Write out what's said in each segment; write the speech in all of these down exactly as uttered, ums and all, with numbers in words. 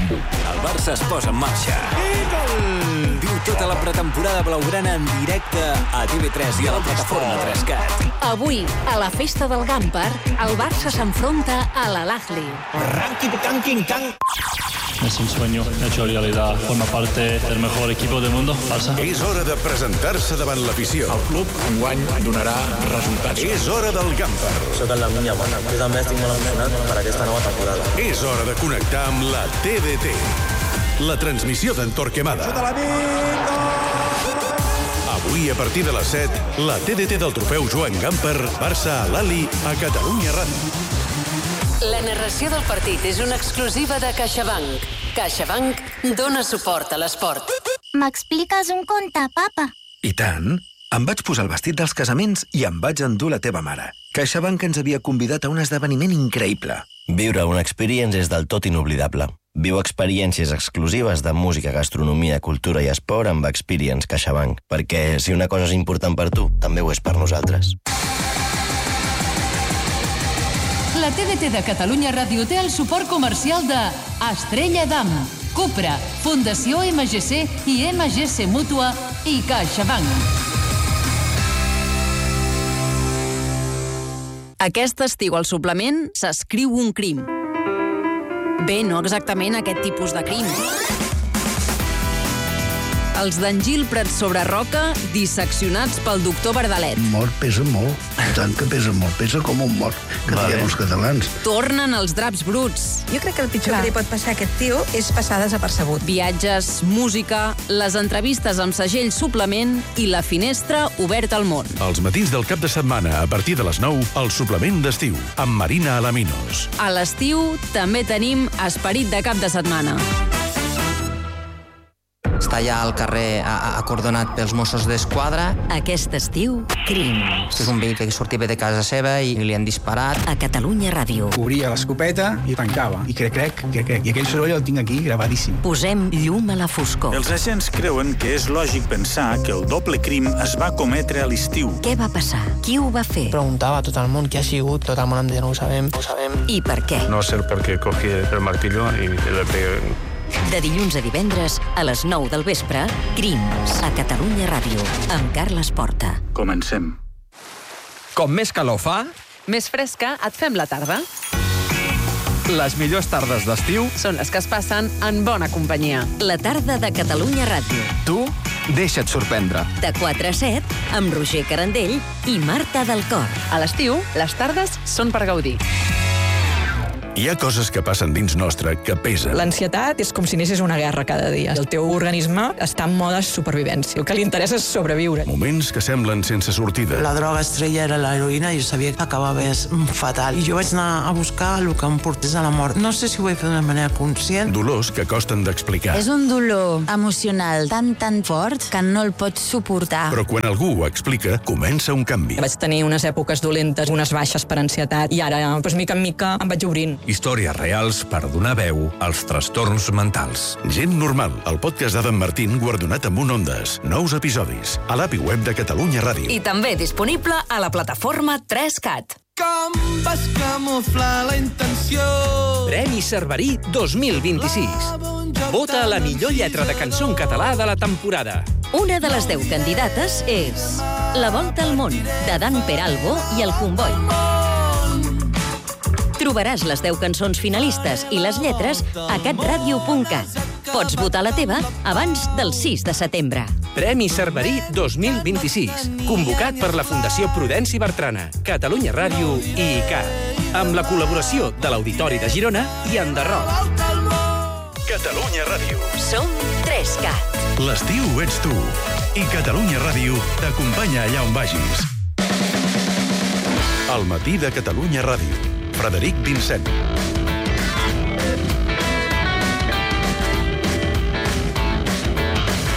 El Barça es posa en marxa. Viu tota la pretemporada blaugrana en directe a T V tres i a la plataforma tres cat. Avui, a la festa del Gàmper, el Barça s'enfronta a l'Al-Ahly. Es un sueño hecho realidad. Forma parte del mejor equipo del mundo, Barça. És hora de presentar-se davant l'afició. El club enguany donarà resultats. És hora del Gàmper. Soc la Minya Bona. Jo també estic molt emocionat per aquesta nova temporada. És hora de connectar amb la T D T. La transmissió d'en Torquemada. Avui, a partir de les set, la T D T del trofeu Joan Gamper, Barça Al-Ahly a Catalunya Ràdio. La narració del partit és una exclusiva de CaixaBank. CaixaBank dona suport a l'esport. M'expliques un conte, papa? I tant. Em vaig posar el vestit dels casaments i em vaig endur la teva mare. CaixaBank ens havia convidat a un esdeveniment increïble. Viure una experience és del tot inoblidable. Viu experiències exclusives de música, gastronomia, cultura i esport amb Experience CaixaBank. Perquè si una cosa és important per tu, també ho és per nosaltres. La T D T de Catalunya Ràdio té el suport comercial de Estrella Damm, Cupra, Fundació M G C i M G C Mútua i CaixaBank. Aquest estiu al suplement s'escriu un crim. Bé, no exactament aquest tipus de crim. Els d'en Gil Prats sobre Roca, disseccionats pel doctor Verdalet. Mort pesa molt, tant que pesa molt, pesa com un mort, que vale. Diem els catalans. Tornen els draps bruts. Jo crec que el pitjor Clar. que li pot passar a aquest tio és passar desapercebut. Viatges, música, les entrevistes amb segell suplement i la finestra oberta al món. Els matins del cap de setmana, a partir de les nou, el suplement d'estiu, amb Marina Alaminos. A l'estiu també tenim esperit de cap de setmana. Està allà al carrer acordonat pels Mossos d'Esquadra. Aquest estiu, crims. És un vehicle que sortia de casa seva i li han disparat. A Catalunya Ràdio. Obria l'escopeta i tancava. I crec, crec, crec, crec. I aquell soroll el tinc aquí gravadíssim. Posem llum a la foscor. Els agents creuen que és lògic pensar que el doble crim es va cometre a l'estiu. Què va passar? Qui ho va fer? Preguntava a tot el món qui ha sigut. Tot el món em deia, no ho sabem, no ho sabem. I per què? No sé per què cogí el martillo i le pegué. De dilluns a divendres, a les nou del vespre, Crims, a Catalunya Ràdio, amb Carles Porta. Comencem. Com més calor fa, més fresca et fem la tarda. Les millors tardes d'estiu són les que es passen en bona companyia. La tarda de Catalunya Ràdio. Tu deixa't sorprendre. De quatre a set, amb Roger Carandell i Marta del Cor. A l'estiu, les tardes són per gaudir. Hi ha coses que passen dins nostre que pesen. L'ansietat és com si anessis una guerra cada dia. El teu organisme està en mode supervivència. El que li interessa és sobreviure. Moments que semblen sense sortida. La droga estrella era l'heroïna i jo sabia que acabava fatal. I jo vaig anar a buscar el que em portés a la mort. No sé si ho vaig fer d'una manera conscient. Dolors que costen d'explicar. És un dolor emocional tan, tan fort que no el pots suportar. Però quan algú ho explica, comença un canvi. Vaig tenir unes èpoques dolentes, unes baixes per ansietat, i ara, doncs, mica en mica, em vaig obrint. Històries reals per donar veu als trastorns mentals. Gent normal, el podcast d'Adam Martín guardonat amb un Ondes. Nous episodis a l'A P I web de Catalunya Ràdio. I també disponible a la plataforma tres cat. Com vas camuflar la intenció? Premi Cerverí dos mil vint-i-sis. Vota la millor lletra de cançó en català de la temporada. Una de les deu candidates és La volta al món, de Dan Peralbo i el Comboi. Trobaràs les deu cançons finalistes i les lletres a catradio punt cat. Pots votar la teva abans del sis de setembre. Premi Cerverí dos mil vint-i-sis. Convocat per la Fundació Prudenci Bertrana, Catalunya Ràdio i I C A. Amb la col·laboració de l'Auditori de Girona i Enderroc. Catalunya Ràdio. Som tres cat. L'estiu ets tu. I Catalunya Ràdio t'acompanya allà on vagis. El matí de Catalunya Ràdio. Frederic Vincent.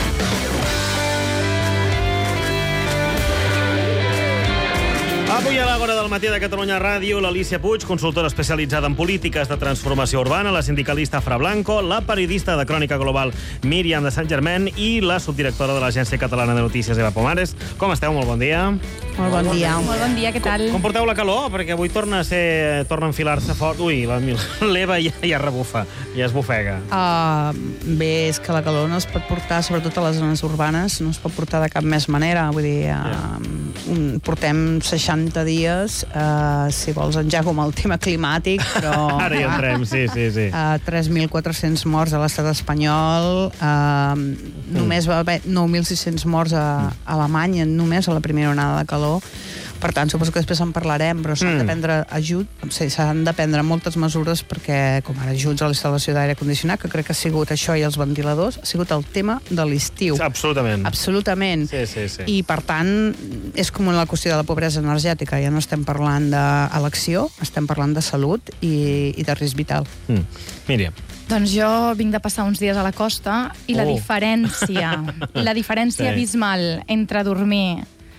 Avui a la L'Àgora del matí de Catalunya Ràdio, l'Alícia Puig, consultora especialitzada en polítiques de transformació urbana, la sindicalista Fra Blanco, la periodista de Crònica Global Míriam de Sant-Germain i la subdirectora de l'Agència Catalana de Notícies, Eva Pomares. Com esteu? Molt bon dia. Molt bon dia. Molt bon dia, què tal? Com, com porteu la calor? Perquè avui torna a ser... torna a enfilar-se fort. Ui, l'Eva ja, ja rebufa, ja es bufega. Uh, bé, és que la calor no es pot portar, sobretot a les zones urbanes, no es pot portar de cap més manera. Vull dir, uh, yeah. portem seixanta dies, uh, si vols enjago amb el tema climàtic, però... Ara hi entrem, sí, sí, sí. Uh, tres mil quatre-cents morts a l'estat espanyol, uh, mm. només va haver nou mil sis-cents morts a, a Alemanya, només a la primera onada de calor. Per tant, suposo que després en parlarem, però s'han mm. de prendre ajut, sí, s'han de prendre moltes mesures perquè, com ara ajuts a l'instal·lació d'aire condicionat, que crec que ha sigut això i els ventiladors, ha sigut el tema de l'estiu. Absolutament. Absolutament. Sí, sí, sí. I, per tant, és com la qüestió de la pobresa energètica. Ja no estem parlant d'elecció, estem parlant de salut i, i de risc vital. Mm. Míriam. Doncs jo vinc de passar uns dies a la costa i oh. la diferència, la diferència sí. abismal entre dormir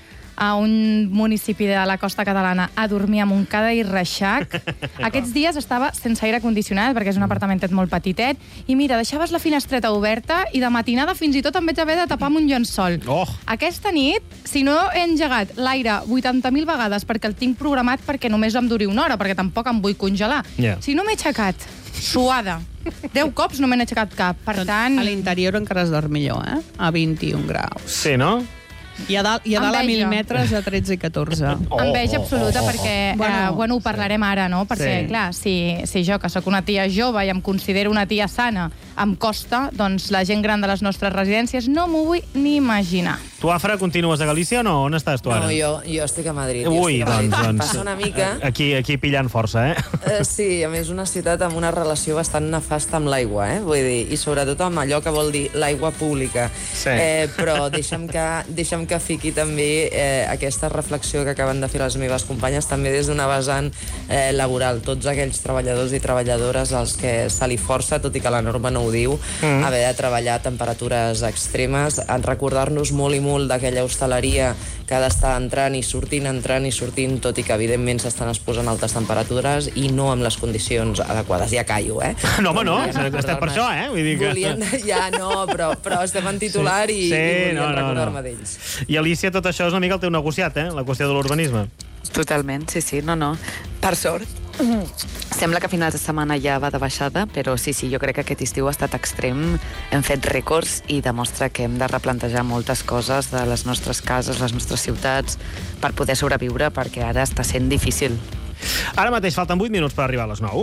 a un municipi de la costa catalana a dormir a Montcada i Reixac. Aquests dies estava sense aire condicionat, perquè és un apartamentet molt petitet, i mira, deixaves la finestreta oberta i de matinada fins i tot em vaig haver de tapar amb un llençol. Oh. Aquesta nit, si no he engegat l'aire vuitanta mil vegades perquè el tinc programat perquè només em duri una hora, perquè tampoc em vull congelar, yeah. si no m'he aixecat suada, deu cops no m'he aixecat cap. Per tant... A l'interior encara es dorm millor, eh? A vint-i-un graus. Sí, no? I a dalt, i a, dalt a mil metres a tretze i catorze. Oh, Enveja absoluta, oh, oh, oh. perquè... Bueno, eh, bueno, ho parlarem ara, no? Perquè, sí. clar, si, si jo, que sóc una tia jove i em considero una tia sana, em costa, doncs la gent gran de les nostres residències no m'ho vull ni imaginar. Tu, Afra, continues a Galícia o no? On estàs tu ara? No, jo, jo estic a Madrid. Ui, a Madrid. doncs, doncs... Passa una mica... Aquí, aquí pillant força, eh? Uh, sí, a més, una ciutat amb una relació bastant nefasta amb l'aigua, eh? Vull dir, i sobretot amb allò que vol dir l'aigua pública. Sí. Eh, però deixa'm que, deixa'm que fiqui també eh, aquesta reflexió que acaben de fer les meves companyes, també des d'una vessant eh, laboral. Tots aquells treballadors i treballadores als que se li força, tot i que la norma no ho diu, mm. haver de treballar a temperatures extremes, en recordar-nos molt i molt d'aquella hostaleria que ha d'estar entrant i sortint, entrant i sortint, tot i que evidentment s'estan exposant altes temperatures i no amb les condicions adequades. Ja callo, eh? No, home, no, estem per això, eh? Vull dir que... Volien... Ja, no, però, però estem en titular sí. i, sí, i volien no, no, recordar-me no. d'ells. I, Alícia, tot això és una mica el teu negociat, eh? La qüestió de l'urbanisme. Totalment, sí, sí, no, no. Per sort, sembla que a finals de setmana ja va de baixada, però sí, sí, jo crec que aquest estiu ha estat extrem. Hem fet rècords i demostra que hem de replantejar moltes coses de les nostres cases, les nostres ciutats, per poder sobreviure, perquè ara està sent difícil. Ara mateix falten vuit minuts per arribar a les nou.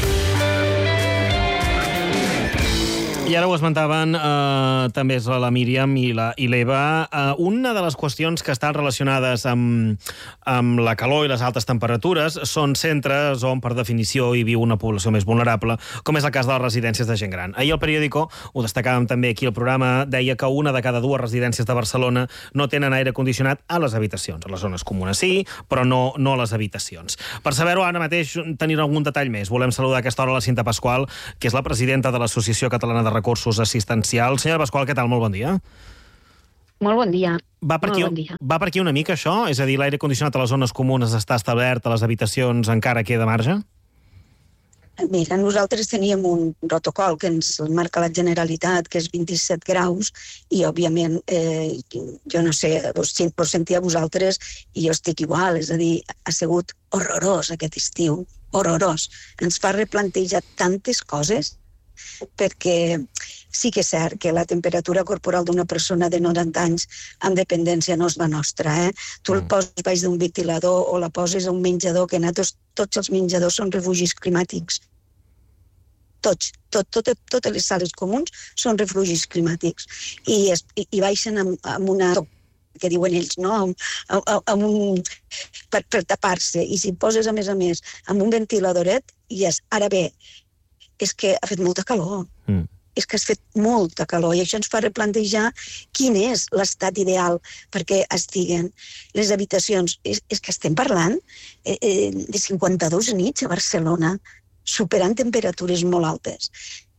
I ara ho esmentaven, eh, també és la Míriam i l'Eva. Eh, una de les qüestions que estan relacionades amb, amb la calor i les altes temperatures són centres on, per definició, hi viu una població més vulnerable, com és el cas de les residències de gent gran. Ahir el periòdico, ho destacàvem també aquí al programa, deia que una de cada dues residències de Barcelona no tenen aire condicionat a les habitacions. A les zones comunes sí, però no, no a les habitacions. Per saber-ho ara mateix, tenir algun detall més, volem saludar a aquesta hora la Cinta Pasqual, que és la presidenta de l'Associació Catalana de Recursos Assistencials. Senyora Pasqual, què tal? Molt bon dia. Molt bon dia. Va per, aquí, bon dia. Va per aquí una mica, això? És a dir, l'aire condicionat a les zones comunes està establert, a les habitacions encara queda marge? Mira, nosaltres teníem un protocol que ens marca la Generalitat, que és vint-i-set graus, i, òbviament, eh, jo no sé, vos, vos sentia a vosaltres, i jo estic igual, és a dir, ha sigut horrorós aquest estiu, horrorós. Ens fa replantejar tantes coses, perquè sí que és cert que la temperatura corporal d'una persona de noranta anys amb dependència no és la nostra. Eh? Tu el poses baix d'un ventilador o la poses a un menjador, que nosaltres, tots els menjadors són refugis climàtics. Tots, tot, tot, totes les sales comuns són refugis climàtics. I, es, i, i baixen amb, amb una... que diuen ells, no? Amb, amb, amb un, per, per tapar-se. I si poses, a més a més, amb un ventiladoret, i és, ara bé, és que ha fet molta calor. Mm. És que has fet molta calor i això ens fa replantejar quin és l'estat ideal perquè estiguen les habitacions. És, és que estem parlant eh, eh, de cinquanta-dos nits a Barcelona, superant temperatures molt altes.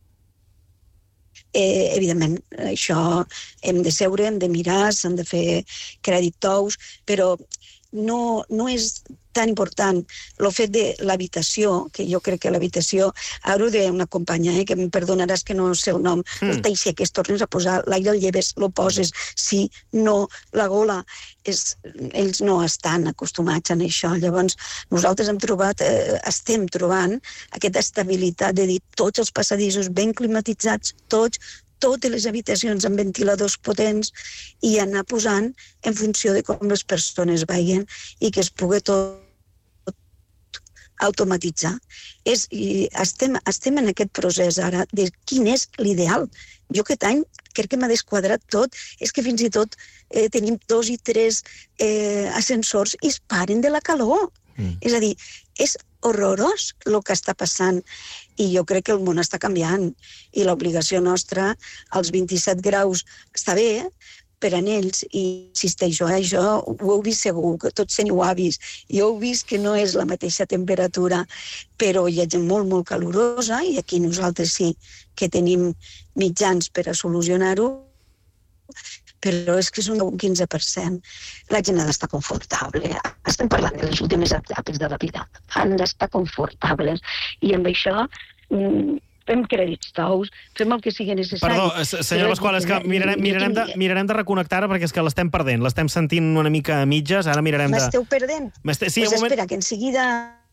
Eh, evidentment, això hem de seure, hem de mirar, s'han de fer crèdit tous, però no, no és tan important el fet de l'habitació, que jo crec que l'habitació, ara ho deia una companya, eh, que em perdonaràs que no sé el nom, mm. el teixer, que es tornes a posar, l'aire el lleves, lo poses, sí, no, la gola, és, ells no estan acostumats a això. Llavors, nosaltres hem trobat, eh, estem trobant aquesta estabilitat de dir tots els passadissos ben climatitzats, tots, totes les habitacions amb ventiladors potents i anar posant en funció de com les persones vagin i que es pugui tot automatitzar. És, i estem, estem en aquest procés ara de quin és l'ideal. Jo aquest any crec que m'ha desquadrat tot. És que fins i tot eh, tenim dos i tres eh, ascensors i es paren de la calor. Mm. És a dir, és horrorós el que està passant i jo crec que el món està canviant i l'obligació nostra als vint-i-set graus està bé, per a ells, i insisteixo, eh, jo ho heu vist segur, que tots teniu avis, jo heu vist que no és la mateixa temperatura, però hi ha gent molt, molt calorosa, i aquí nosaltres sí que tenim mitjans per a solucionar-ho, però és que és un quinze per cent. La gent ha d'estar confortable. Estem parlant de les últimes etapes de la vida. Han d'estar confortables, i amb això... Mm, fem crèdits tous, fem el que sigui necessari. Perdó, senyora Pasqual, és que mirarem, mirarem, de, mirarem de reconnectar-la perquè és que l'estem perdent, l'estem sentint una mica a mitges, ara mirarem de... M'esteu perdent? Sí, pues moment... espera, que en seguida...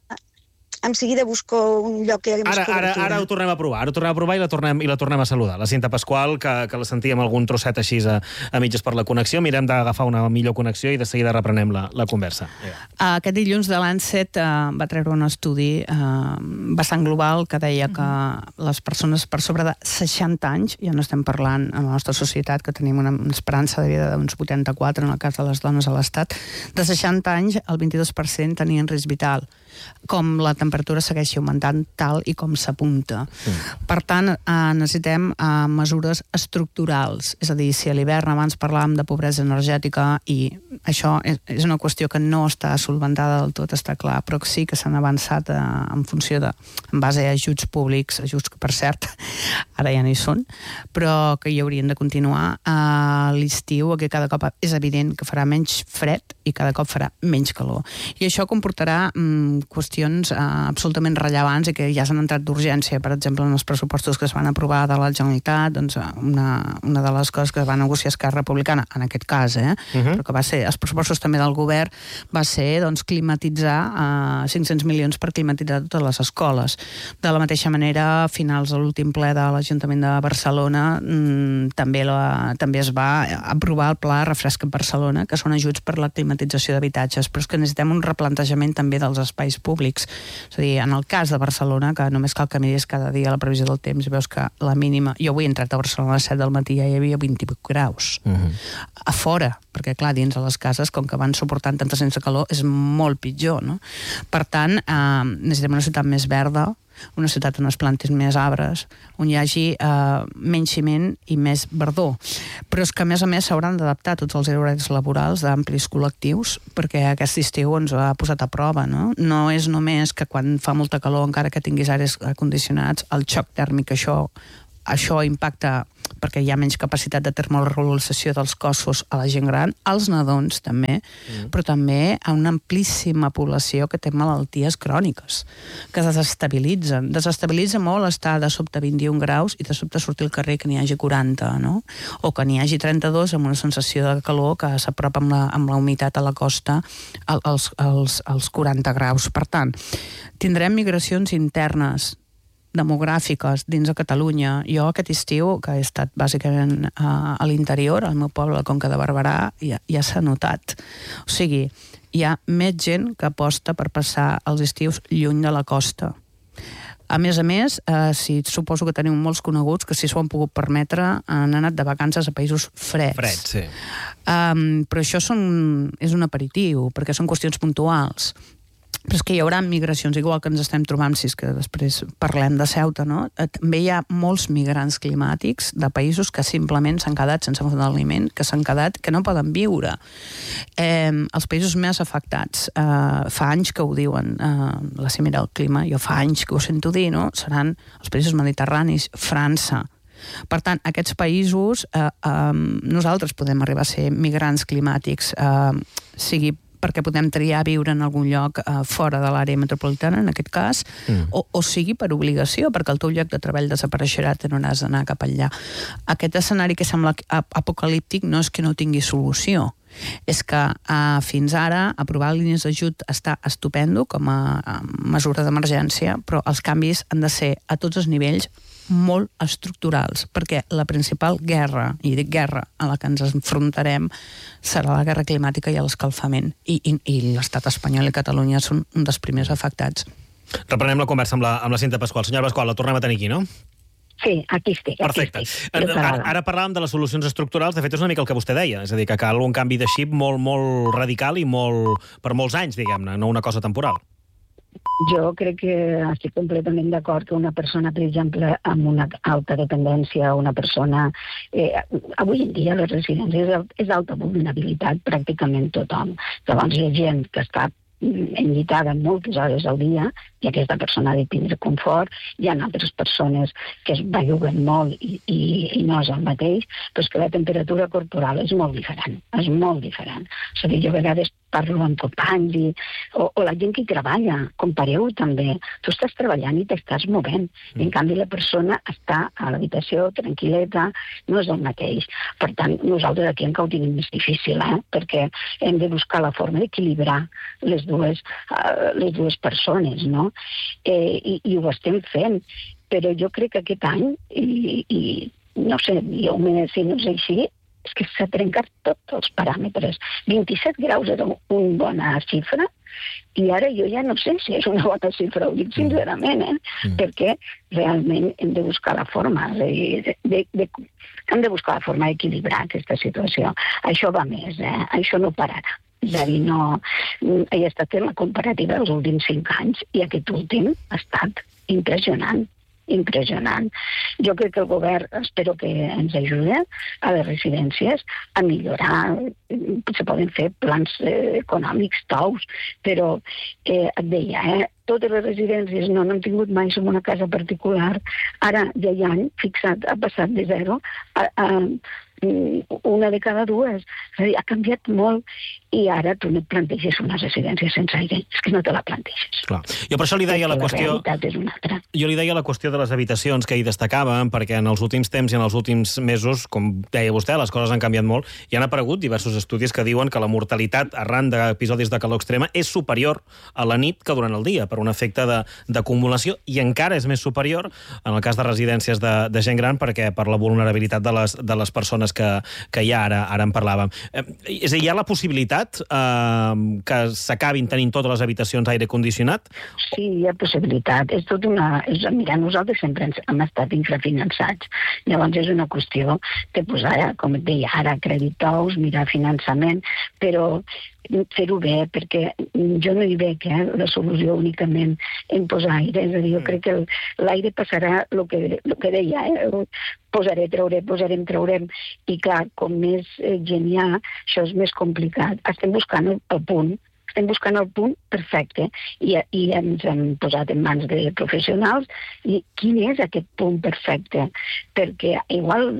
En seguida busco un lloc que hi hagi més ara, ara, ara ho tornem a provar, ara ho tornem a provar i la tornem, i la tornem a saludar. La Cinta Pasqual, que, que la sentíem algun trosset així a, a mitges per la connexió, mirem d'agafar una millor connexió i de seguida reprenem la, la conversa. Aquest dilluns de l'Ancet uh, va treure un estudi uh, bastant global que deia que les persones per sobre de seixanta anys, ja no estem parlant en la nostra societat, que tenim una esperança de vida d'uns vuitanta-quatre, en el cas de les dones a l'Estat, de seixanta anys el vint-i-dos per cent tenien risc vital. Com la temperatura segueixi augmentant tal i com s'apunta. Mm. Per tant, eh, necessitem eh, mesures estructurals. És a dir, si a l'hivern abans parlàvem de pobresa energètica i això és, és una qüestió que no està solventada del tot, està clar, però sí que s'han avançat eh, en funció de, en base a ajuts públics, ajuts que per cert ara ja no hi són, però que hi haurien de continuar a l'estiu, que cada cop és evident que farà menys fred i cada cop farà menys calor. I això comportarà mm, qüestions eh, absolutament rellevants i que ja s'han entrat d'urgència. Per exemple, en els pressupostos que es van aprovar de la Generalitat, doncs una, una de les coses que va negociar Esquerra Republicana, en aquest cas, eh, uh-huh. però que va ser, els pressupostos també del govern, va ser doncs, climatitzar eh, cinc-cents milions per climatitzar totes les escoles. De la mateixa manera, a finals de l'últim ple de l'Ajuntament de Barcelona mmm, també, la, també es va aprovar el Pla Refresca Barcelona, que són ajuts per la climatització d'habitatges, però és que necessitem un replantejament també dels espais públics. És a dir, en el cas de Barcelona, que només cal que miris cada dia la previsió del temps i veus que la mínima... Jo avui he entrat a Barcelona a les set del matí i ja hi havia vint-i-vuit graus. Uh-huh. A fora, perquè clar, dins de les cases, com que van suportant tanta sense calor, és molt pitjor, no? Per tant, eh, necessitem una ciutat més verda, una ciutat on es plantin més arbres, on hi hagi eh, menys ciment i més verdor. Però és que, a més a més, s'hauran d'adaptar tots els horaris laborals d'amplis col·lectius, perquè aquest estiu ens ha posat a prova, no? No és només que quan fa molta calor, encara que tinguis aires condicionats, el xoc tèrmic, això, això impacta perquè hi ha menys capacitat de termoregulació dels cossos a la gent gran, als nadons també, mm. però també a una amplíssima població que té malalties cròniques, que es desestabilitzen. Desestabilitza molt estar de sobte vint-i-un graus i de sobte sortir al carrer que n'hi hagi quaranta, no? O que n'hi hagi trenta-dos amb una sensació de calor que s'apropa amb la, amb la humitat a la costa als, als, als quaranta graus. Per tant, tindrem migracions internes demogràfiques dins de Catalunya. Jo aquest estiu, que he estat bàsicament a, a l'interior, al meu poble, la Conca de Barberà, ja, ja s'ha notat. O sigui, hi ha més gent que aposta per passar els estius lluny de la costa. A més a més, eh, si suposo que teniu molts coneguts que si s'ho han pogut permetre han anat de vacances a països freds. Freds, sí. Um, però això són, és un aperitiu, perquè són qüestions puntuals. Però és que hi haurà migracions, igual que ens estem trobant, si és que després parlem de Ceuta, no? També hi ha molts migrants climàtics de països que simplement s'han quedat sense font d'aliment, que s'han quedat, que no poden viure. Eh, els països més afectats, eh, fa anys que ho diuen, eh, la cimera del clima, jo fa anys que ho sento dir, no? Seran els països mediterranis, França. Per tant, aquests països, eh, eh, nosaltres podem arribar a ser migrants climàtics, eh, sigui perquè podem triar viure en algun lloc uh, fora de l'àrea metropolitana, en aquest cas, mm. o, o sigui per obligació, perquè el teu lloc de treball desapareixerà, te n'hauràs d'anar cap allà. Aquest escenari que sembla apocalíptic no és que no tingui solució, és que uh, fins ara aprovar línies d'ajut està estupendo com a, a mesura d'emergència, però els canvis han de ser a tots els nivells molt estructurals, perquè la principal guerra, i dic guerra, a la que ens enfrontarem serà la guerra climàtica i l'escalfament, i, i, i l'estat espanyol i Catalunya són un dels primers afectats. Reprenem la conversa amb la, amb la Cinta Pasqual. Senyora Pasqual, la tornem a tenir aquí, no? Sí, aquí estic. Perfecte. Aquí estic, ara, ara parlàvem de les solucions estructurals, de fet és una mica el que vostè deia, és a dir, que cal un canvi de xip molt, molt radical i molt, per molts anys, diguem-ne, no una cosa temporal. Jo crec que estic completament d'acord que una persona, per exemple, amb una alta dependència, una persona... Eh, avui en dia les residències és d'alta vulnerabilitat pràcticament tothom. Llavors hi ha gent que està enllitada moltes hores al dia i aquesta persona ha de tindre confort. Hi ha altres persones que es belluguen molt i, i, i no és el mateix, però és que la temperatura corporal és molt diferent, és molt diferent. O sigui, jo a vegades parlo amb companys i, o, o la gent que hi treballa, compareu també. Tu estàs treballant i t'estàs movent. Mm. En canvi, la persona està a l'habitació tranquil·leta, no és el mateix. Per tant, nosaltres aquí encara ho tenim més difícil, eh? Perquè hem de buscar la forma d'equilibrar les dues, uh, les dues persones, no? Eh, i, I ho estem fent. Però jo crec que aquest any, i, i no sé, jo me, si no és així, és que s'ha trencat tots els paràmetres. vint-i-set graus era una bona xifra i ara jo ja no sé si és una bona xifra, ho dic sincerament, eh? Mm. Perquè realment hem de buscar la forma, de, de, de, hem de buscar la forma d'equilibrar aquesta situació. Això va més, eh? Això no pararà. És a dir, no... He estat fent la comparativa dels últims cinc anys i aquest últim ha estat impressionant. impressionant. Jo crec que el govern, espero que ens ajudi a les residències a millorar. Se poden fer plans eh, econòmics tous, però eh, et deia, eh, totes les residències no n'han tingut mai, som una casa particular, ara ja hi han fixat, ha passat de zero a, a una de cada dues. És a dir, ha canviat molt i ara tu no et planteges una residència sense aire. És que no te la planteges. Clar. Jo per això li deia la qüestió... La realitat és una altra. Jo li deia la qüestió de les habitacions que hi destacàvem, perquè en els últims temps i en els últims mesos, com deia vostè, les coses han canviat molt i han aparegut diversos estudis que diuen que la mortalitat arran d'episodis de calor extrema és superior a la nit que durant el dia, per un efecte d'acumulació, i encara és més superior en el cas de residències de, de gent gran, perquè per la vulnerabilitat de les, de les persones que, que hi ha, ara, ara en parlàvem. Eh, és a dir, hi ha la possibilitat eh, que s'acabin tenint totes les habitacions aire condicionat? Sí, hi ha possibilitat. És tot una... És, mira, nosaltres sempre hem estat infrafinançats. Llavors és una qüestió de posar, com et deia, ara creditous, mirar finançament, però fer-ho bé, perquè jo no hi veig eh, la solució únicament en posar aire. És a dir, jo crec que l'aire passarà el que, el que deia, eh? posaré, trauré, posarem, traurem. I clar, com més eh, gent hi ha, això és més complicat. Estem buscant el, el punt, estem buscant el punt perfecte i, i ens hem posat en mans de professionals i quin és aquest punt perfecte? Perquè igual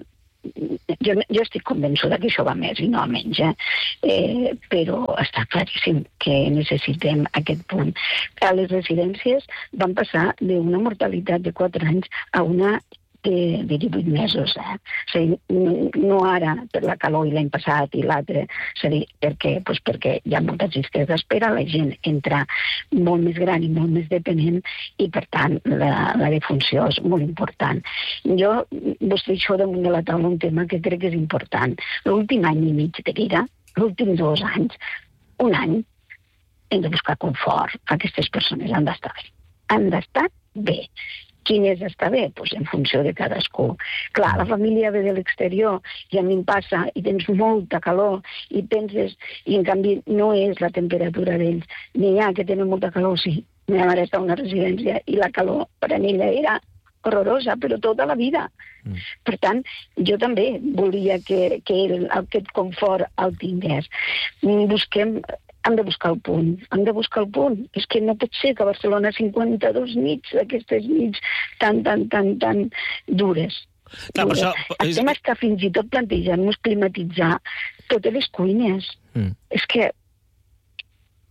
Jo, jo estic convençuda que això va més i no menys, eh? Eh, però està claríssim que necessitem aquest punt. A les residències van passar d'una mortalitat de quatre anys a una de, de divuit mesos. Eh? O sigui, no ara per la calor i l'any passat i l'altre, perquè, doncs perquè hi ha moltes llistes d'espera, la gent entra molt més gran i molt més dependent i, per tant, la, la defunció és molt important. Jo vos deixo damunt de la taula un tema que crec que és important. L'últim any i mig de vida, l'últim dos anys, un any, hem de buscar confort. Aquestes persones han d'estar bé. Han d'estar bé. Quin és estar bé? Pues en funció de cadascú. Clar, la família ve de l'exterior i a mi em passa i tens molta calor i penses, i en canvi no és la temperatura d'ells. N'hi ha que tenen molta calor, sí. La meva mare està a una residència i la calor per a ella era horrorosa, però tota la vida. Mm. Per tant, jo també volia que, que el, aquest confort el tingués. Busquem... Hem de buscar el punt, hem de buscar el punt. És que no pot ser que a Barcelona cinquanta-dos nits, aquestes nits tan, tan, tan, tan dures. Clar, per això... Estem estar fins i tot plantejant-nos climatitzar totes les cuines. Mm. És que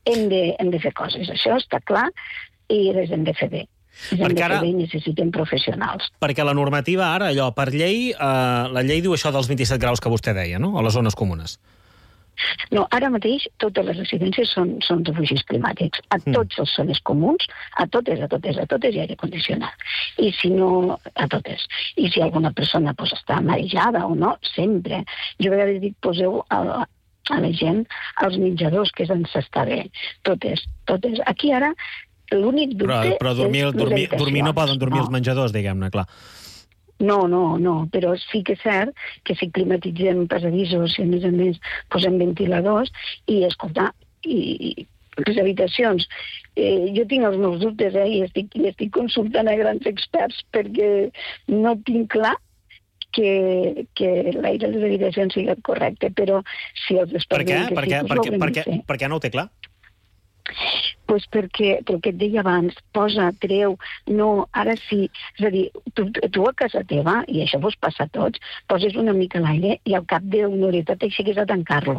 hem de, hem de fer coses. Això està clar i les hem de fer bé. Les hem de fer bé i necessitem professionals. Perquè la normativa ara, allò, per llei, eh, la llei diu això dels vint-i-set graus que vostè deia, no?, a les zones comunes. No, ara mateix totes les residències són, són refugis climàtics. A tots els zones comuns, a totes, a totes, a totes hi ha aire condicionat. I si no, a totes. I si alguna persona pues, està marejada o no, sempre. Jo a vegades dic, poseu a, a la gent als menjadors, que és on s'està bé. Totes, totes. Aquí ara l'únic dubte... Però, però dormir, és dormir, dormir no poden dormir no. els menjadors, diguem-ne, clar. No, no, no, però sí que és cert que si climatitzem passadissos i a més a més posem ventiladors i, escoltar, i, i les habitacions. Eh, jo tinc els meus dubtes, eh, i estic, i estic consultant a grans experts perquè no tinc clar que, que l'aire de les habitacions sigui correcte, però si els experts... Per què? Que per, sí, què? pues Per, què? Per, què? fer. per què no ho té clar? Pues perquè, perquè et deia abans, posa, treu, no, ara sí. És a dir, tu, tu a casa teva, i això vos passa a tots, poses una mica l'aire i al cap d'una horeta t'aixeques a tancar-lo.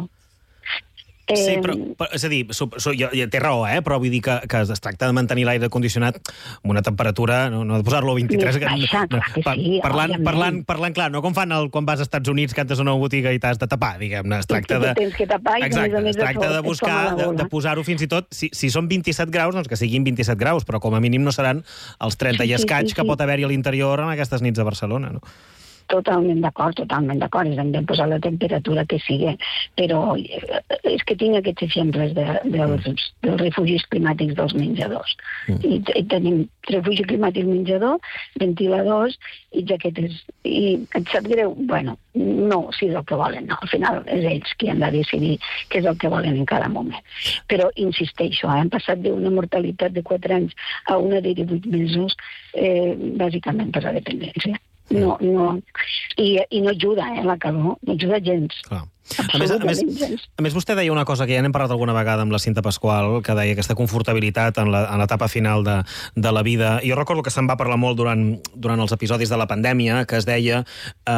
Sí, però, però és a dir, so, so, ja, ja té raó, eh? Però vull dir que, que es tracta de mantenir l'aire condicionat amb una temperatura, no, no de posar-lo a vint-i-tres... Més baixa, no, clar que par, sí, parlant, òbviament. parlant, parlant clar, no com fan el, quan vas als Estats Units que entres a una botiga i t'has de tapar, diguem-ne. Es tracta de... Tens que tapar i Exacte, a més a més es tracta de buscar, de, de posar-ho fins i tot... Si, si són vint-i-set graus, doncs que siguin vint-i-set graus, però com a mínim no seran els trenta Sí, i sí, escaig sí, que sí. pot haver-hi a l'interior en aquestes nits de Barcelona, no? Totalment d'acord, totalment d'acord. Hem de posar la temperatura que sigui. Però és que tinc aquests exemples de, de, dels, dels refugis climàtics dels menjadors. Mm. I, I tenim refugi climàtic menjador, ventiladors i jaquetes. I et sap greu? Bueno, no, si és el que volen. No, al final és ells qui han de decidir què és el que volen en cada moment. Però insisteixo, eh, hem passat d'una mortalitat de quatre anys a una de divuit mesos, eh, bàsicament per la dependència. No, no. I, i no ajuda, eh, la calor. No ajuda gens. Clar. A més, a, més, a més, vostè deia una cosa que ja n'hem parlat alguna vegada amb la Cinta Pasqual, que deia aquesta confortabilitat en l'etapa final de, de la vida. I jo recordo que se'n va parlar molt durant, durant els episodis de la pandèmia, que es deia... Eh,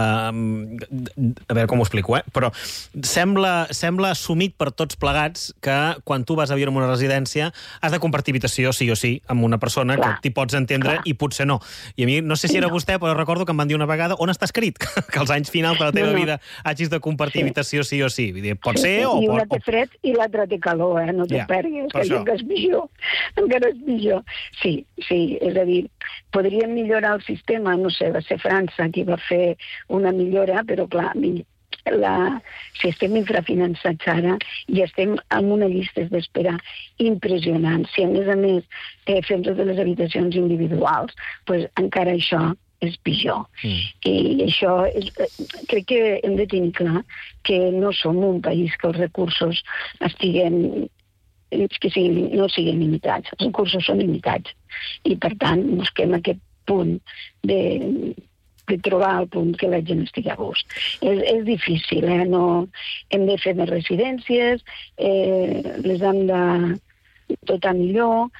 a veure com ho explico, eh? Però sembla, sembla assumit per tots plegats que quan tu vas a viure en una residència has de compartir habitació sí o sí amb una persona clar, que t'hi pots entendre clar. I potser no. I a mi, no sé si era no. vostè, però recordo que em van dir una vegada on està escrit que als anys finals de la teva no, no. vida hagis de compartir sí. habitació sí o sí. Vull dir, pot ser sí, o... I una pot... té fred i l'altra té calor, eh? No te yeah, pergues, que això que és millor. Encara és millor. Sí, sí, és a dir, podríem millorar el sistema, no sé, va ser França qui va fer una millora, però clar, la, si estem infrafinançats ara i estem amb una llista d'espera impressionant, si a més a més eh, fem totes les habitacions individuals, pues encara això és pitjor. Mm. I això, és, crec que hem de tenir clar que no som un país que els recursos estiguen, que siguin, no siguin limitats. Els recursos són limitats. I, per tant, busquem aquest punt de, de trobar el punt que la gent estigui a gust. És, és difícil, eh? No, hem de fer més residències, eh, les hem de dotar millor,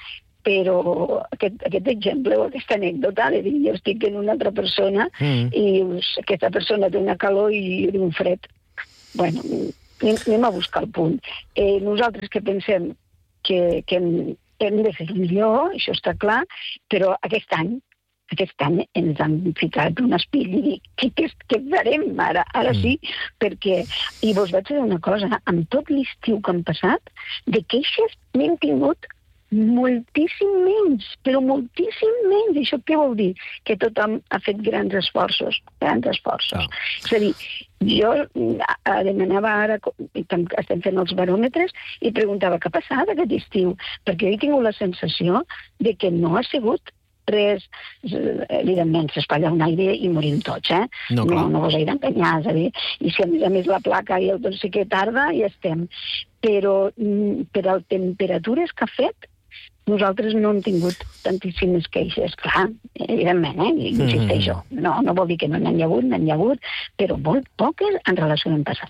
però aquest, aquest exemple o aquesta anècdota de dir jo estic en una altra persona mm. i us, aquesta persona té una calor i un fred. Bueno, anem, anem a buscar el punt. Eh, nosaltres que pensem que, que hem, hem de fer millor, això està clar, però aquest any aquest any ens han ficat un espill i dir, què, què, què farem ara? Ara sí, perquè... I vos vaig dir una cosa, amb tot l'estiu que han passat, de queixes n'hem tingut moltíssim menys, però moltíssim menys. Això què vol dir? Que tothom ha fet grans esforços, grans esforços. Oh. És a dir, jo demanava ara, estem fent els baròmetres, i preguntava què passava aquest estiu, perquè jo he tingut la sensació de que no ha sigut res, evidentment s'espatlla un aire i morim tots, eh? No, no, no vos he d'enganyar, és a dir, i si a més a més la placa i el tot sí que tarda, ja estem. Però per les temperatures que ha fet, nosaltres no hem tingut tantíssimes queixes, clar, evidentment, eh? Insisteixo. No, no vol dir que no n'hi ha hagut, n'hi ha hagut, però molt poques en relació amb el passat.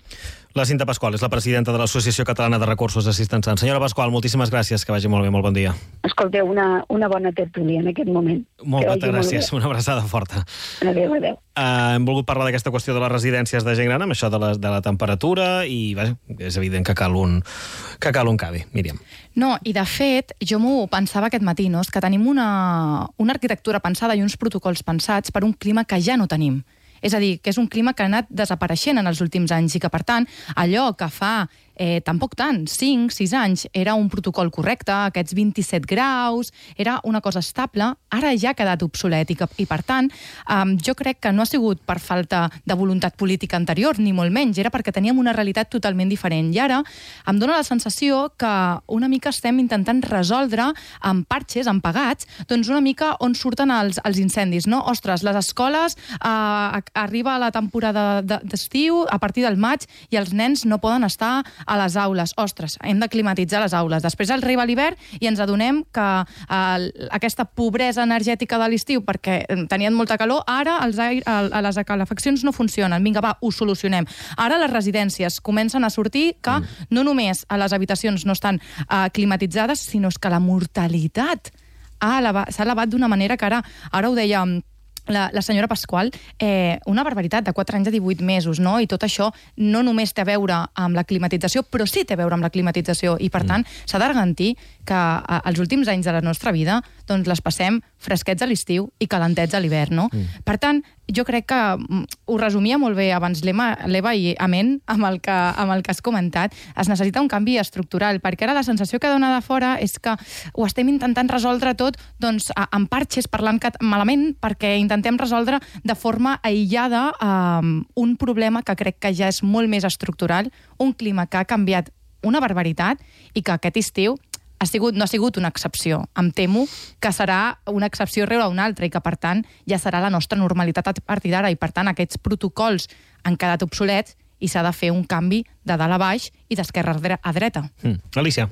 La Cinta Pasqual és la presidenta de l'Associació Catalana de Recursos Assistencials. Senyora Pasqual, moltíssimes gràcies, que vagi molt bé, molt bon dia. Escolteu, una, una bona tertúlia en aquest moment. Moltes gràcies, molt una abraçada forta. Adéu, adéu. Uh, hem volgut parlar d'aquesta qüestió de les residències de gent gran, amb això de la, de la temperatura, i vaja, és evident que cal un, que cal un canvi. Míriam. No, i de fet, jo m'ho pensava aquest matí, no? És que tenim una, una arquitectura pensada i uns protocols pensats per un clima que ja no tenim. És a dir, que és un clima que ha anat desapareixent en els últims anys i que, per tant, allò que fa eh, tampoc tant, cinc, sis anys, era un protocol correcte, aquests vint-i-set graus, era una cosa estable, ara ja ha quedat obsolet i, que, i per tant, eh, jo crec que no ha sigut per falta de voluntat política anterior, ni molt menys, era perquè teníem una realitat totalment diferent. I ara em dóna la sensació que una mica estem intentant resoldre amb parxes, amb pagats, doncs una mica on surten els, els incendis, no? Ostres, les escoles eh, arriba la temporada d'estiu a partir del maig i els nens no poden estar a les aules. Ostres, hem de climatitzar les aules. Després arriba l'hivern i ens adonem que eh, aquesta pobresa energètica de l'estiu, perquè tenien molta calor, ara els aire, a les calefaccions no funcionen. Vinga, va, ho solucionem. Ara les residències comencen a sortir que mm. no només a les habitacions no estan eh, climatitzades, sinó que la mortalitat s'ha elevat, elevat d'una manera que ara, ara ho deia La, la senyora Pasqual, eh, una barbaritat de quatre anys a divuit mesos, no? I tot això no només té a veure amb la climatització, però sí té a veure amb la climatització, i per mm. tant s'ha de garantir que a, als últims anys de la nostra vida doncs les passem fresquets a l'estiu i calentets a l'hivern, no? Mm. Per tant, jo crec que ho resumia molt bé abans l'Eva i Amén amb el, que, amb el que has comentat. Es necessita un canvi estructural, perquè ara la sensació que dona de fora és que ho estem intentant resoldre tot doncs, amb parxes, parlant malament, perquè intentem resoldre de forma aïllada um, un problema que crec que ja és molt més estructural, un clima que ha canviat una barbaritat i que aquest estiu ha sigut, no ha sigut una excepció. Em temo que serà una excepció rere una altra i que, per tant, ja serà la nostra normalitat a partir d'ara i, per tant, aquests protocols han quedat obsolets i s'ha de fer un canvi de dalt a baix i d'esquerra a dreta. Mm. Alicia.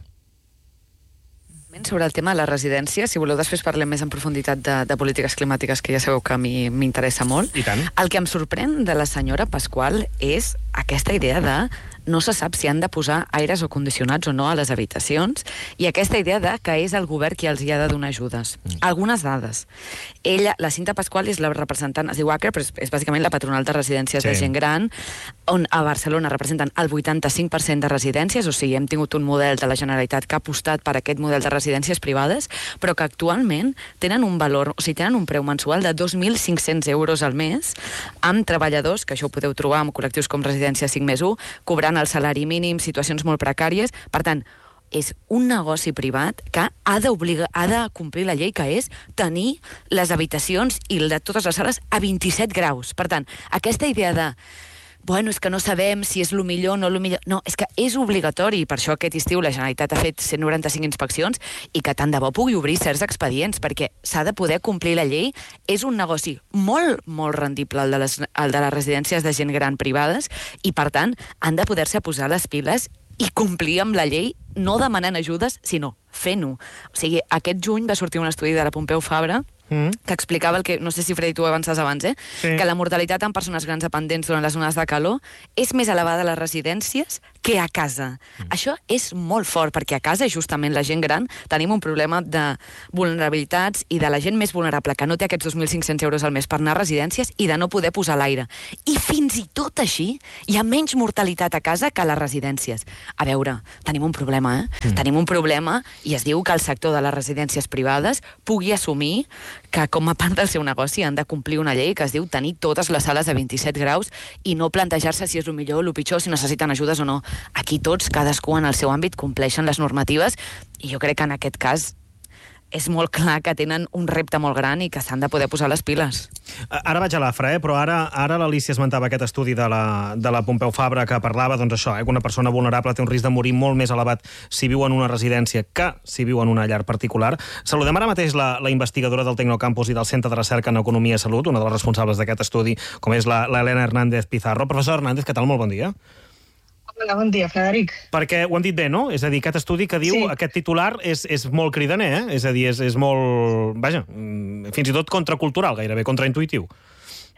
Sobre el tema de la residència, si voleu després parlem més en profunditat de, de polítiques climàtiques, que ja sabeu que a mi m'interessa molt. I tant. El que em sorprèn de la senyora Pasqual és aquesta idea de no se sap si han de posar aires o condicionats o no a les habitacions, i aquesta idea de que és el govern qui els hi ha de donar ajudes. Mm. Algunes dades. Ella, la Cinta Pasqual, és la representant, es diu A C R E, però és, és bàsicament la patronal de residències sí. de gent gran, on a Barcelona representen el vuitanta-cinc per cent de residències, o sigui, hem tingut un model de la Generalitat que ha apostat per aquest model de residències privades, però que actualment tenen un valor, o sigui, tenen un preu mensual de dos mil cinc-cents euros al mes, amb treballadors, que això ho podeu trobar amb col·lectius com Residència cinc més u, cobrant el salari mínim, situacions molt precàries. Per tant, és un negoci privat que ha d'obligar, ha de complir la llei, que és tenir les habitacions i de totes les sales a vint-i-set graus. Per tant, aquesta idea de bueno, és que no sabem si és el millor o no el millor. No, és que és obligatori, per això aquest estiu la Generalitat ha fet cent noranta-cinc inspeccions i que tant de bo pugui obrir certs expedients, perquè s'ha de poder complir la llei. És un negoci molt, molt rendible el de les, el de les residències de gent gran privades i, per tant, han de poder-se posar les piles i complir amb la llei, no demanant ajudes, sinó fent-ho. O sigui, aquest juny va sortir un estudi de la Pompeu Fabra Mm. que explicava el que, no sé si Freddy tu avances abans, eh? Sí. que la mortalitat en persones grans dependents durant les zones de calor és més elevada a les residències que a casa. Mm. Això és molt fort, perquè a casa, justament, la gent gran tenim un problema de vulnerabilitats i de la gent més vulnerable, que no té aquests dos mil cinc-cents euros al mes per anar a residències i de no poder posar l'aire. I fins i tot així hi ha menys mortalitat a casa que a les residències. A veure, tenim un problema, eh? Mm. Tenim un problema i es diu que el sector de les residències privades pugui assumir que com a part del seu negoci han de complir una llei que es diu tenir totes les sales a vint-i-set graus i no plantejar-se si és el millor o el pitjor, si necessiten ajudes o no. Aquí tots, cadascú en el seu àmbit, compleixen les normatives i jo crec que en aquest cas és molt clar que tenen un repte molt gran i que s'han de poder posar les piles. Ara vaig a l'Afra, eh? però ara, ara l'Alicia esmentava aquest estudi de la, de la Pompeu Fabra que parlava, doncs això, eh? que una persona vulnerable té un risc de morir molt més elevat si viu en una residència que si viu en una llar particular. Saludem ara mateix la, la investigadora del Tecnocampus i del Centre de Recerca en Economia i Salut, una de les responsables d'aquest estudi, com és l'Helena Hernández Pizarro. Professor Hernández, què tal? Molt bon dia. Hola, bon dia, Frederic. Perquè ho han dit bé, no? És a dir, aquest estudi que diu, sí. aquest titular és, és molt cridaner, eh? És a dir, és, és molt... Vaja, fins i tot contracultural, gairebé, contraintuitiu.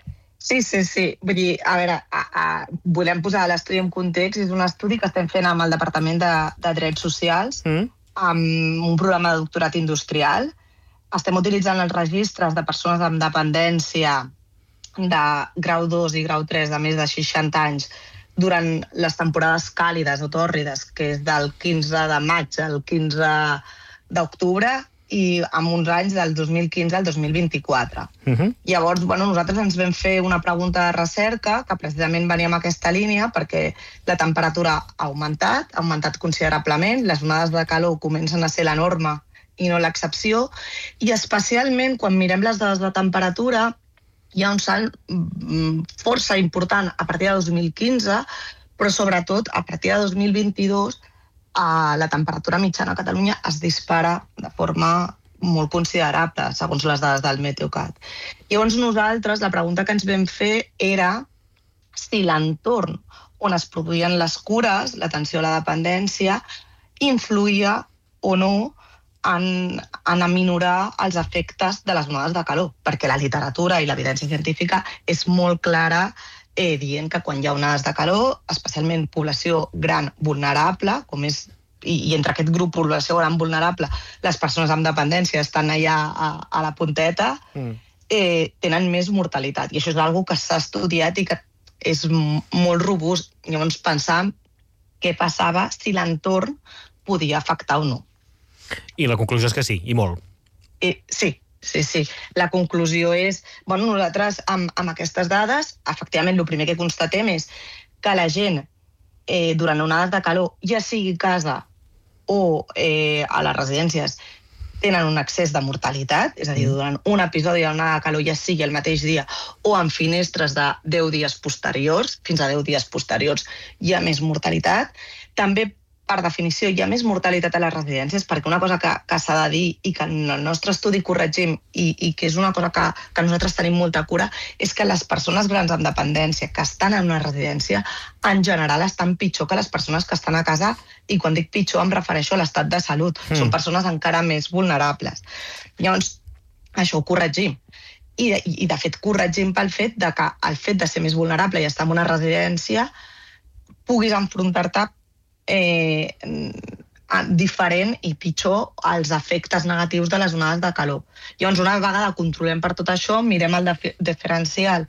Sí, sí, sí. Vull dir, a veure, a, a, volem posar l'estudi en context. És un estudi que estem fent amb el Departament de, de Drets Socials, mm. amb un programa de doctorat industrial. Estem utilitzant els registres de persones amb dependència de grau dos i grau tres de més de seixanta anys durant les temporades càlides o tòrrides, que és del quinze de maig al quinze d'octubre, i amb uns anys del dos mil quinze al dos mil vint-i-quatre. Uh-huh. Llavors, bueno, nosaltres ens vam fer una pregunta de recerca que precisament venia en aquesta línia perquè la temperatura ha augmentat, ha augmentat considerablement, les onades de calor comencen a ser la norma i no l'excepció, i especialment quan mirem les dades de temperatura hi ha un salt força important a partir de dos mil quinze, però sobretot a partir de dos mil vint-i-dos eh, la temperatura mitjana a Catalunya es dispara de forma molt considerable, segons les dades del Meteocat. Llavors nosaltres, la pregunta que ens vam fer era si l'entorn on es produïen les cures, l'atenció a la dependència, influïa o no en, en aminorar els efectes de les onades de calor, perquè la literatura i l'evidència científica és molt clara eh, dient que quan hi ha onades de calor, especialment població gran vulnerable, com és, i, i entre aquest grup població gran vulnerable, les persones amb dependència estan allà a, a la punteta, mm. eh, tenen més mortalitat. I això és una cosa que s'ha estudiat i que és molt robust. Llavors pensàvem què passava si l'entorn podia afectar o no. I la conclusió és que sí, i molt. Eh, sí, sí, sí. La conclusió és... Bueno, nosaltres, amb, amb aquestes dades, efectivament, el primer que constatem és que la gent, eh, durant onades de calor, ja sigui a casa o eh, a les residències, tenen un excés de mortalitat, és a dir, durant un episodi d'onada de calor, ja sigui el mateix dia o en finestres de deu dies posteriors, fins a deu dies posteriors, hi ha més mortalitat. També, per definició, hi ha més mortalitat a les residències, perquè una cosa que, que s'ha de dir i que en el nostre estudi corregim i, i que és una cosa que, que nosaltres tenim molta cura, és que les persones grans amb dependència que estan en una residència, en general estan pitjor que les persones que estan a casa, i quan dic pitjor em refereixo a l'estat de salut. Mm. Són persones encara més vulnerables. Llavors, això ho corregim. I, i de fet, corregim pel fet de que el fet de ser més vulnerable i estar en una residència puguis enfrontar-te Eh, diferent i pitjor als efectes negatius de les onades de calor. Llavors, una vegada controlem per tot això, mirem el diferencial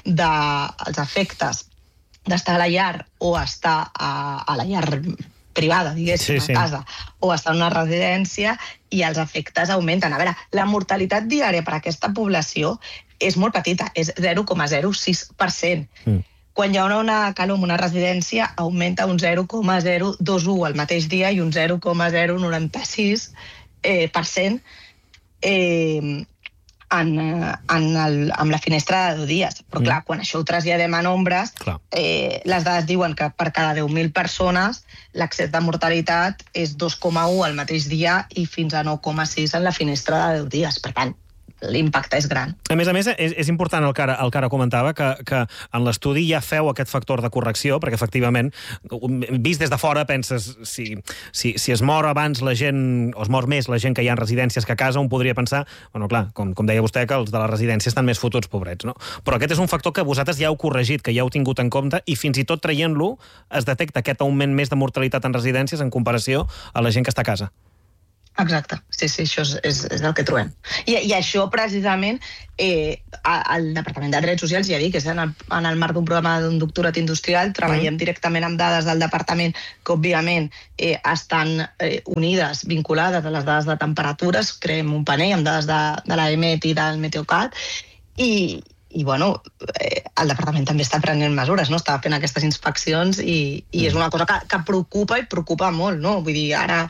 dels efectes d'estar a la llar o estar a, a la llar privada, diguéssim, sí, sí. a casa, o estar en una residència, i els efectes augmenten. A veure, la mortalitat diària per a aquesta població és molt petita, és zero coma zero sis per cent. Mm. Quan hi ha una onada de calor en una residència, augmenta un zero coma zero dos u el mateix dia i un zero coma zero noranta-sis per cent eh, en, en el, amb la finestra de deu dies. Però clar, mm. quan això ho traslladem a nombres, eh, les dades diuen que per cada deu mil persones l'excés de mortalitat és dos coma u el mateix dia i fins a nou coma sis en la finestra de deu dies. Per tant, l'impacte és gran. A més a més, és, és important el que ara, el que ara comentava, que, que en l'estudi ja feu aquest factor de correcció, perquè efectivament, vist des de fora, penses, si, si, si es mor abans la gent, o es mor més la gent que hi ha en residències que a casa, un podria pensar, bueno, clar, com, com deia vostè, que els de la residència estan més fotuts, pobrets, no? Però aquest és un factor que vosaltres ja heu corregit, que ja heu tingut en compte, i fins i tot traient-lo es detecta aquest augment més de mortalitat en residències en comparació a la gent que està a casa. Exacte, sí, sí, això és, és, és el que trobem. I, i això, precisament, eh, el Departament de Drets Socials, ja dic, és en el, en el marc d'un programa d'un doctorat industrial, treballem mm. directament amb dades del departament que, òbviament, eh, estan eh, unides, vinculades a les dades de temperatures, creem un panell amb dades de, de l'A E M E T i del Meteocat, i, i bueno, eh, el departament també està prenent mesures, no? Està fent aquestes inspeccions i, i és una cosa que, que preocupa i preocupa molt, no? Vull dir, ara...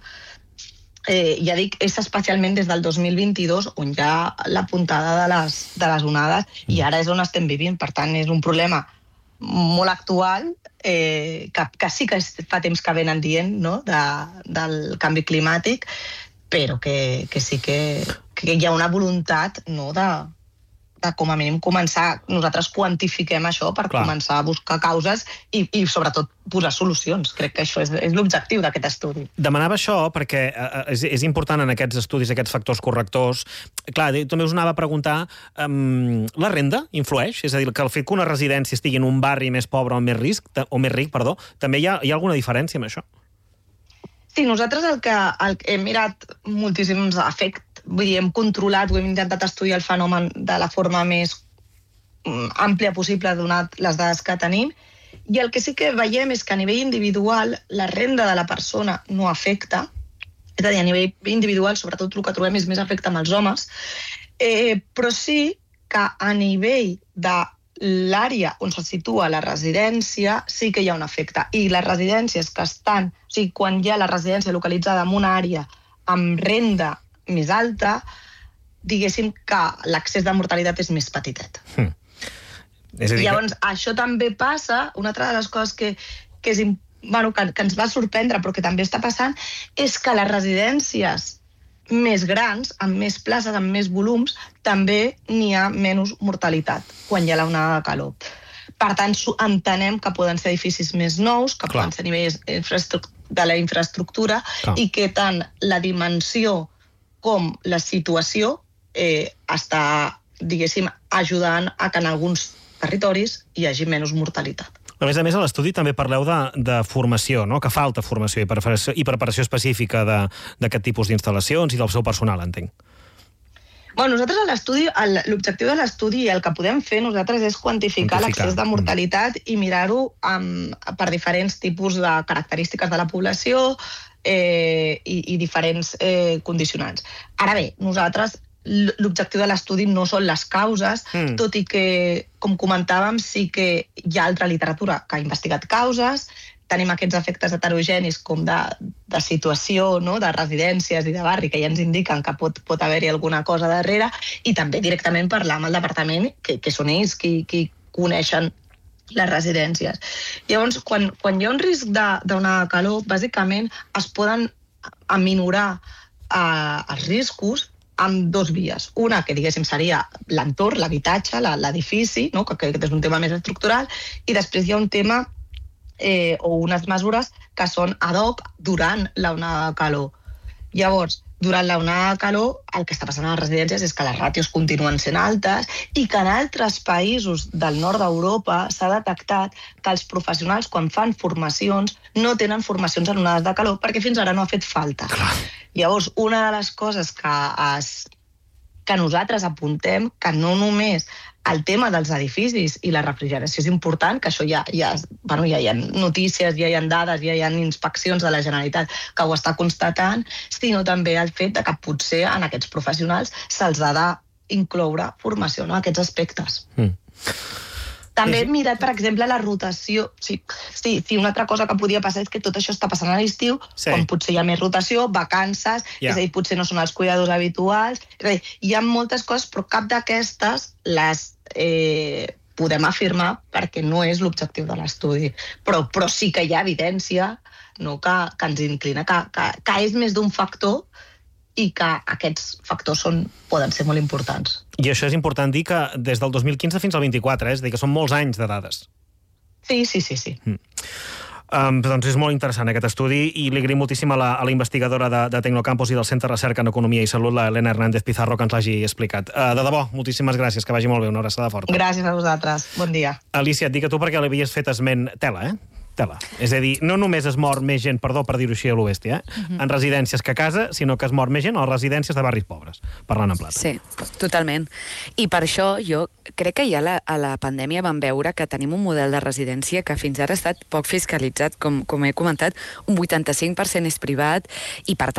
Eh, ja dic, és especialment des del dos mil vint-i-dos on hi ha la puntada de les, de les onades i ara és on estem vivint. Per tant, és un problema molt actual eh, que, que sí que fa temps que venen dient, no? de, del canvi climàtic, però que, que sí que, que hi ha una voluntat, no? de, de com a mínim començar, nosaltres quantifiquem això per Clar. començar a buscar causes i, i sobretot posar solucions. Crec que això és, és l'objectiu d'aquest estudi. Demanava això perquè eh, és, és important en aquests estudis, aquests factors correctors. Clar, també us anava a preguntar, um, la renda influeix? És a dir, que el fet que una residència estigui en un barri més pobre o més, risc, o més ric, perdó, també hi ha, hi ha alguna diferència amb això? Sí, nosaltres el que, el que hem mirat moltíssims efectes, vull dir, hem controlat o hem intentat estudiar el fenomen de la forma més àmplia possible donat les dades que tenim, i el que sí que veiem és que a nivell individual la renda de la persona no afecta, és a dir, a nivell individual, sobretot el que trobem és més afecta amb els homes, eh, però sí que a nivell de l'àrea on se situa la residència sí que hi ha un efecte. I les residències que estan, o sigui, quan hi ha la residència localitzada en una àrea amb renda més alta, diguéssim que l'accés de mortalitat és més petitet. Hmm. És a dir, llavors, que... això també passa, una altra de les coses que, que, és, bueno, que, que ens va sorprendre, però que també està passant, és que les residències més grans, amb més places, amb més volums, també n'hi ha menys mortalitat quan hi ha l'onada de calor. Per tant, entenem que poden ser edificis més nous, que Clar. poden ser nivells de la infraestructura, Clar. i que tant la dimensió com la situació eh, està, diguéssim, ajudant a que en alguns territoris hi hagi menys mortalitat. A més a més, a l'estudi també parleu de, de formació, no? Que falta formació i preparació, i preparació específica d'aquest tipus d'instal·lacions i del seu personal, entenc. Bueno, nosaltres a l'estudi, l'objectiu de l'estudi i el que podem fer nosaltres és quantificar, quantificar. l'accés de mortalitat i mirar-ho per diferents tipus de característiques de la població eh, i, i diferents eh, condicionants. Ara bé, nosaltres l'objectiu de l'estudi no són les causes, mm. tot i que, com comentàvem, sí que hi ha altra literatura que ha investigat causes, tenim aquests efectes heterogenis com de, de situació, no? de residències i de barri, que ja ens indiquen que pot, pot haver-hi alguna cosa darrere, i també directament parlar amb el departament, que, que són ells qui, qui coneixen les residències. Llavors, quan, quan hi ha un risc d'una calor, bàsicament es poden aminorar eh, els riscos amb dos vies. Una, que diguéssim seria l'entorn, l'habitatge, l'edifici, no? que, que és un tema més estructural, i després hi ha un tema eh, o unes mesures que són ad hoc durant l'onada de calor. Llavors, durant l'onada de calor, el que està passant a les residències és que les ràtios continuen sent altes i que en altres països del nord d'Europa s'ha detectat que els professionals, quan fan formacions, no tenen formacions en onades de calor perquè fins ara no ha fet falta. Clar. Llavors, una de les coses que, es, que nosaltres apuntem, que no només el tema dels edificis i la refrigeració és important, que això ja, ja, bueno, ja hi ha notícies, ja hi ha dades, ja hi ha inspeccions de la Generalitat que ho està constatant, sinó també el fet de que potser en aquests professionals se'ls ha d'incloure formació en aquests aspectes. Mm. També hem mirat, per exemple, la rotació. Sí, sí, sí, una altra cosa que podia passar és que tot això està passant a l'estiu, sí. quan potser hi ha més rotació, vacances, yeah. és a dir, potser no són els cuidadors habituals. És a dir, hi ha moltes coses, però cap d'aquestes les eh, podem afirmar perquè no és l'objectiu de l'estudi. Però, però sí que hi ha evidència, no, que, que ens inclina, que, que, que és més d'un factor i que aquests factors són, poden ser molt importants. I això és important dir que des del dos mil quinze fins al vint-i-quatre, eh? És a dir, que són molts anys de dades. Sí, sí, sí. sí. Mm. Um, doncs és molt interessant aquest estudi i li agraïm moltíssim a la, a la investigadora de, de Tecnocampus i del Centre de Recerca en Economia i Salut, la Elena Hernández Pizarro, que ens l'hagi explicat. Uh, de debò, moltíssimes gràcies, que vagi molt bé, una abraçada forta. Gràcies a vosaltres, bon dia. Alicia, et dic a tu perquè l'havies fet esment tela, eh? Tela. És a dir, no només es mor més gent, perdó per dir-ho així a l'oest, eh? Uh-huh. en residències que a casa, sinó que es mor més gent a les residències de barris pobres, parlant en plata. Sí, totalment. I per això jo crec que ja la, a la pandèmia vam veure que tenim un model de residència que fins ara ha estat poc fiscalitzat, com, com he comentat, un vuitanta-cinc per cent és privat, i per tant